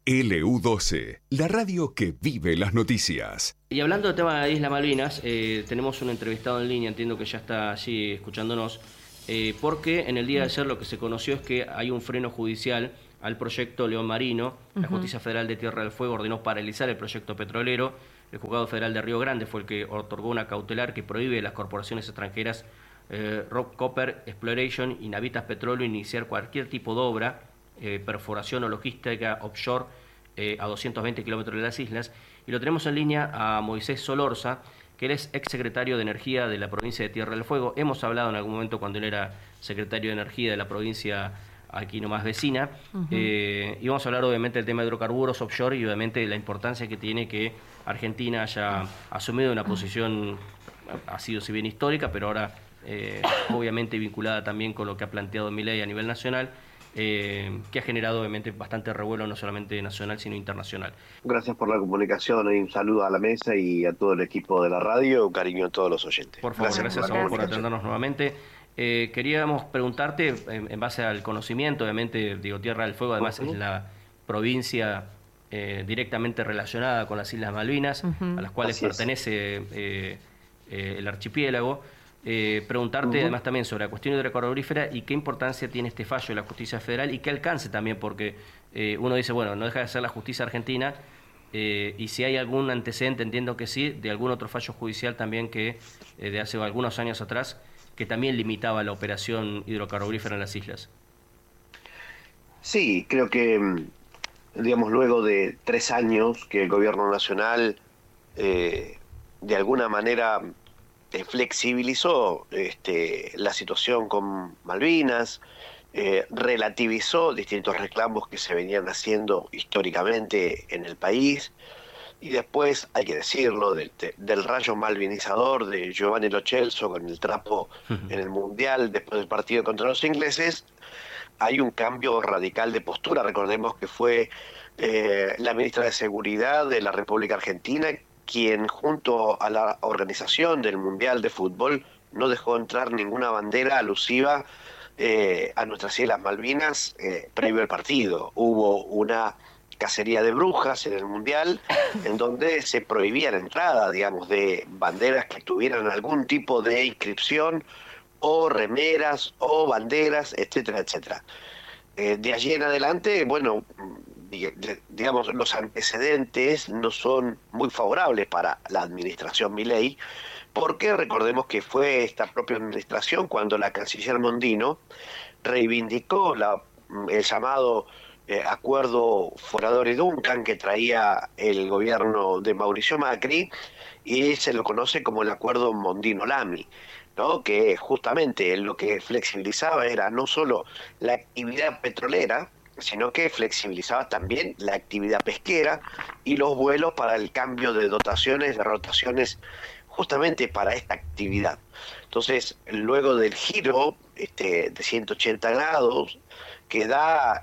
LU12, la radio que vive las noticias. Y hablando del tema de Isla Malvinas, tenemos un entrevistado en línea, entiendo que ya está allí escuchándonos, porque en el día de ayer lo que se conoció es que hay un freno judicial al proyecto León Marino. La Justicia Federal de Tierra del Fuego ordenó paralizar el proyecto petrolero. El Juzgado Federal de Río Grande fue el que otorgó una cautelar que prohíbe a las corporaciones extranjeras Rock Copper Exploration y Navitas Petróleo iniciar cualquier tipo de obra, perforación o logística offshore a 220 kilómetros de las islas. Y lo tenemos en línea a Moisés Solorza, que él es exsecretario de Energía de la provincia de Tierra del Fuego. Hemos hablado en algún momento cuando él era secretario de Energía de la provincia aquí nomás vecina, y vamos a hablar obviamente del tema de hidrocarburos offshore y obviamente de la importancia que tiene que Argentina haya asumido una posición, ha sido si bien histórica, pero ahora obviamente vinculada también con lo que ha planteado Milei a nivel nacional, que ha generado obviamente bastante revuelo no solamente nacional sino internacional. Gracias por la comunicación y un saludo a la mesa y a todo el equipo de la radio, un cariño a todos los oyentes. Por favor, gracias a vos por atendernos nuevamente. Queríamos preguntarte, en base al conocimiento, obviamente, digo, Tierra del Fuego además es la provincia directamente relacionada con las Islas Malvinas, a las cuales pertenece el archipiélago. Preguntarte además también sobre la cuestión hidrocarburífera y qué importancia tiene este fallo de la justicia federal y qué alcance también, porque uno dice, bueno, no deja de ser la justicia argentina, y si hay algún antecedente, entiendo que sí, de algún otro fallo judicial también que de hace algunos años atrás, que también limitaba la operación hidrocarburífera en las islas. Sí, creo que, digamos, luego de 3 años que el gobierno nacional de alguna manera flexibilizó la situación con Malvinas, relativizó distintos reclamos que se venían haciendo históricamente en el país, y después, hay que decirlo, del rayo malvinizador de Giovanni Lo Celso con el trapo en el Mundial después del partido contra los ingleses, hay un cambio radical de postura. Recordemos que fue la ministra de Seguridad de la República Argentina quien, junto a la organización del Mundial de Fútbol, no dejó entrar ninguna bandera alusiva a nuestras Islas Malvinas previo al partido. Hubo una cacería de brujas en el Mundial, en donde se prohibía la entrada, digamos, de banderas que tuvieran algún tipo de inscripción, o remeras, o banderas, etcétera, etcétera. De allí en adelante, bueno, digamos, los antecedentes no son muy favorables para la administración Milei, porque recordemos que fue esta propia administración cuando la canciller Mondino reivindicó el llamado acuerdo Foradori-Duncan que traía el gobierno de Mauricio Macri, y se lo conoce como el acuerdo Mondino-Lamy, ¿no? Que justamente lo que flexibilizaba era no solo la actividad petrolera, sino que flexibilizaba también la actividad pesquera y los vuelos para el cambio de dotaciones, de rotaciones, justamente para esta actividad. Entonces, luego del giro de 180 grados que da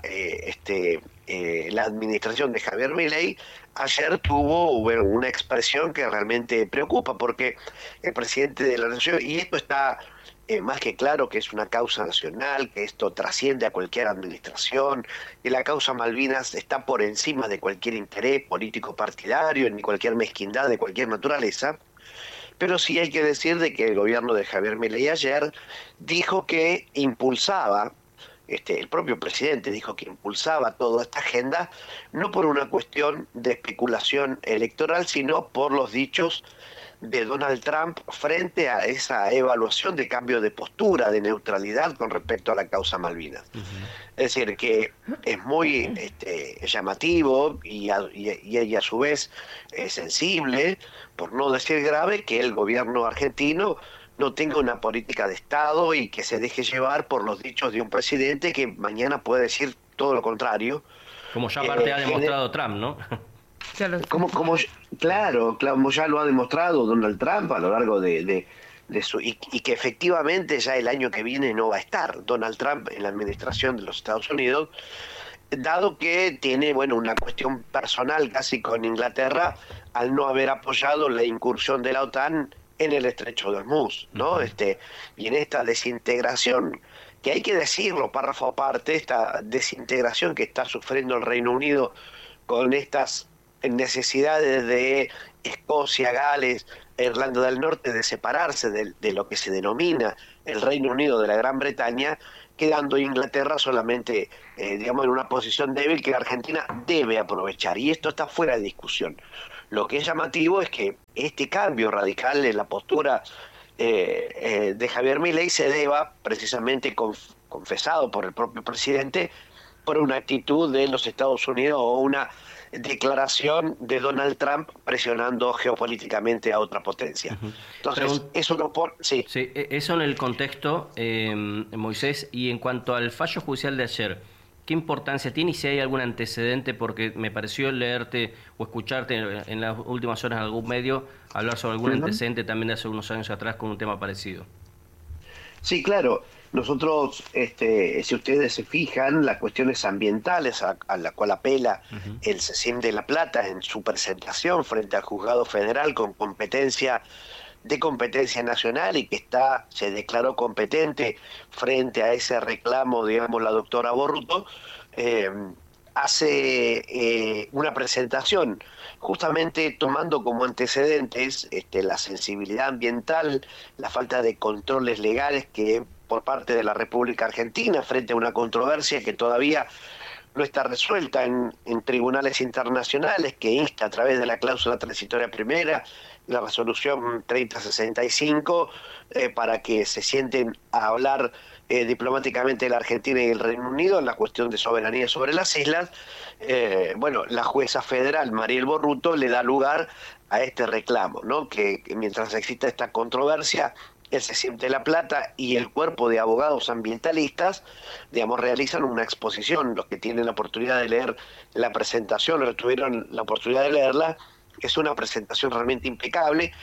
la administración de Javier Milei, ayer tuvo una expresión que realmente preocupa, porque el presidente de la Nación, y esto está más que claro que es una causa nacional, que esto trasciende a cualquier administración, que la causa Malvinas está por encima de cualquier interés político partidario, ni cualquier mezquindad de cualquier naturaleza. Pero sí hay que decir de que el gobierno de Javier Milei ayer dijo que impulsaba, el propio presidente dijo que impulsaba toda esta agenda, no por una cuestión de especulación electoral, sino por los dichos de Donald Trump frente a esa evaluación de cambio de postura, de neutralidad con respecto a la causa Malvinas. Es decir, que es muy llamativo y a su vez sensible, por no decir grave, que el gobierno argentino no tenga una política de Estado y que se deje llevar por los dichos de un presidente que mañana puede decir todo lo contrario. Como ya aparte ha demostrado Trump, ¿no? Claro, como ya lo ha demostrado Donald Trump a lo largo de su... Y que efectivamente ya el año que viene no va a estar Donald Trump en la administración de los Estados Unidos, dado que tiene, una cuestión personal casi con Inglaterra al no haber apoyado la incursión de la OTAN en el estrecho de Hormuz, ¿no? Y en esta desintegración, que hay que decirlo, párrafo aparte, esta desintegración que está sufriendo el Reino Unido con estas necesidades de Escocia, Gales, Irlanda del Norte de separarse de lo que se denomina el Reino Unido de la Gran Bretaña, quedando Inglaterra solamente, digamos, en una posición débil que Argentina debe aprovechar. Y esto está fuera de discusión. Lo que es llamativo es que este cambio radical en la postura de Javier Milei se deba precisamente confesado por el propio presidente por una actitud de los Estados Unidos o una declaración de Donald Trump presionando geopolíticamente a otra potencia. Entonces, eso no por... Sí. Sí, eso en el contexto, Moisés, y en cuanto al fallo judicial de ayer, ¿qué importancia tiene y si hay algún antecedente? Porque me pareció leerte o escucharte en las últimas horas en algún medio hablar sobre algún antecedente también de hace unos años atrás con un tema parecido. Sí, claro. Nosotros, si ustedes se fijan, las cuestiones ambientales a la cual apela el CECIM de La Plata en su presentación frente al juzgado federal con competencia nacional y que se declaró competente frente a ese reclamo, digamos, la doctora Borruto, hace una presentación justamente tomando como antecedentes la sensibilidad ambiental, la falta de controles legales que por parte de la República Argentina frente a una controversia que todavía no está resuelta en tribunales internacionales, que insta a través de la cláusula transitoria primera, la resolución 3065, para que se sienten a hablar diplomáticamente la Argentina y el Reino Unido en la cuestión de soberanía sobre las islas. Bueno, la jueza federal Mariel Borruto le da lugar a este reclamo, ¿no? Que mientras exista esta controversia, el CECIM de La Plata y el cuerpo de abogados ambientalistas, digamos, realizan una exposición. Los que tienen la oportunidad de leer la presentación o que tuvieron la oportunidad de leerla, es una presentación realmente impecable,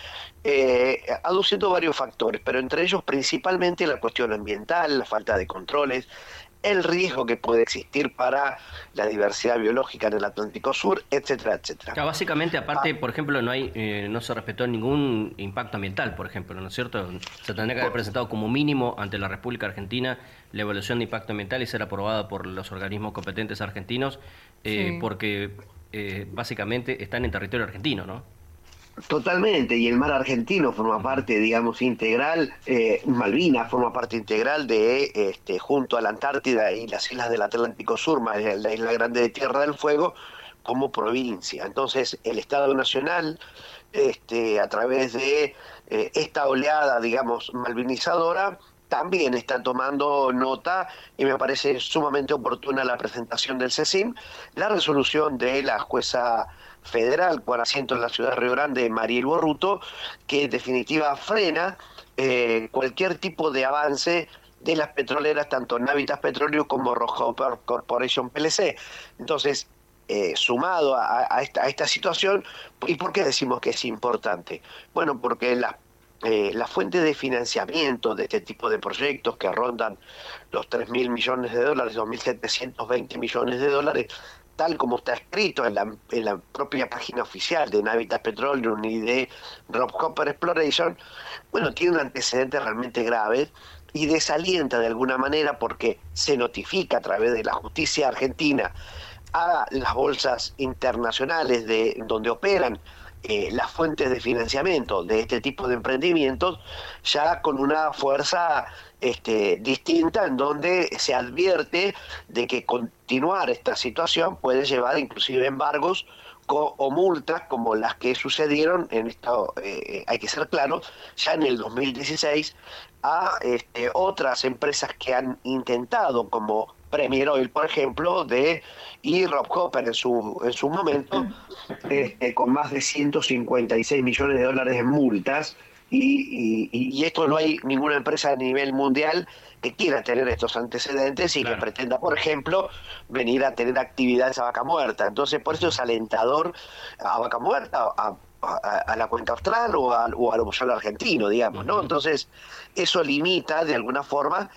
aduciendo varios factores, pero entre ellos principalmente la cuestión ambiental, la falta de controles, el riesgo que puede existir para la diversidad biológica en el Atlántico Sur, etcétera, etcétera. Claro, básicamente, aparte, por ejemplo, no se respetó ningún impacto ambiental, por ejemplo, ¿no es cierto? Se tendría que haber presentado como mínimo ante la República Argentina la evaluación de impacto ambiental y ser aprobada por los organismos competentes argentinos, porque básicamente están en territorio argentino, ¿no? Totalmente, y el mar argentino forma parte, digamos, integral, Malvinas forma parte integral de, junto a la Antártida y las islas del Atlántico Sur, más la isla grande de Tierra del Fuego, como provincia. Entonces, el Estado Nacional, a través de esta oleada, digamos, malvinizadora, también está tomando nota, y me parece sumamente oportuna la presentación del CECIM, la resolución de la jueza federal con asiento en la ciudad de Río Grande, Mariel Borruto, que en definitiva frena cualquier tipo de avance de las petroleras, tanto Navitas Petróleo como Rockhopper Corporation PLC. Entonces, sumado a esta situación, ¿y por qué decimos que es importante? Bueno, porque la fuente de financiamiento de este tipo de proyectos que rondan los 3.000 millones de dólares, 2.720 millones de dólares, tal como está escrito en la propia página oficial de Navitas Petroleum y de Rockhopper Exploration, bueno, tiene un antecedente realmente grave y desalienta de alguna manera porque se notifica a través de la justicia argentina a las bolsas internacionales donde operan las fuentes de financiamiento de este tipo de emprendimientos, ya con una fuerza distinta, en donde se advierte de que continuar esta situación puede llevar inclusive embargos o multas como las que sucedieron en esto, hay que ser claro, ya en el 2016 a otras empresas que han intentado, como Premier Oil, por ejemplo, y Rockhopper en su momento, con más de 156 millones de dólares en multas, y esto no hay ninguna empresa a nivel mundial que quiera tener estos antecedentes y que pretenda, por ejemplo, venir a tener actividades a Vaca Muerta. Entonces, por eso es alentador a Vaca Muerta, a la cuenca austral o al buzón argentino, digamos, ¿no? Entonces, eso limita de alguna forma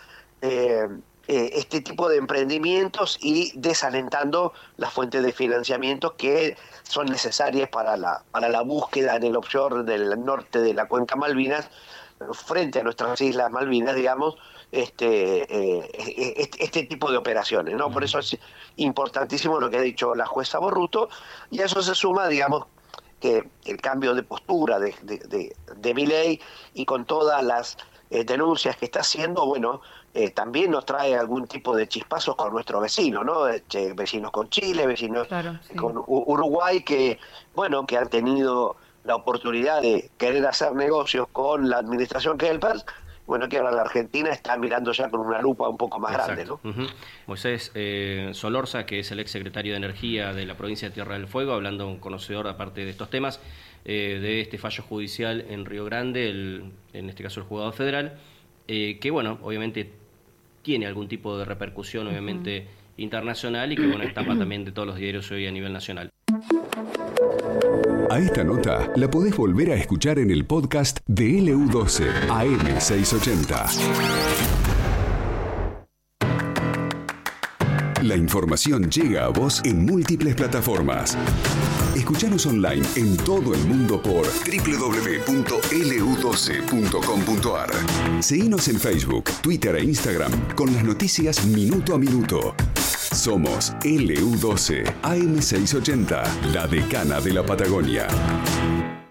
este tipo de emprendimientos y desalentando las fuentes de financiamiento que son necesarias para la búsqueda en el offshore del norte de la cuenca Malvinas, frente a nuestras islas Malvinas, digamos, este tipo de operaciones, ¿no? Por eso es importantísimo lo que ha dicho la jueza Borruto, y a eso se suma, digamos, que el cambio de postura de Milei, y con todas las denuncias que está haciendo, bueno, también nos trae algún tipo de chispazos con nuestros vecinos, ¿no? Vecinos con Chile, vecinos con Uruguay, que, bueno, que han tenido la oportunidad de querer hacer negocios con la administración Kelpers. Bueno, que ahora la Argentina está mirando ya con una lupa un poco más grande, ¿no? Moisés Solorza, que es el ex secretario de Energía de la provincia de Tierra del Fuego, hablando un conocedor, aparte de estos temas, de este fallo judicial en Río Grande, en este caso el juzgado federal, que, bueno, obviamente tiene algún tipo de repercusión, obviamente, internacional, y que, bueno, estampa también de todos los diarios hoy a nivel nacional. A esta nota la podés volver a escuchar en el podcast de LU12 AM680. La información llega a vos en múltiples plataformas. Escuchanos online en todo el mundo por www.lu12.com.ar. Seguinos en Facebook, Twitter e Instagram con las noticias minuto a minuto. Somos LU12 AM680, la decana de la Patagonia.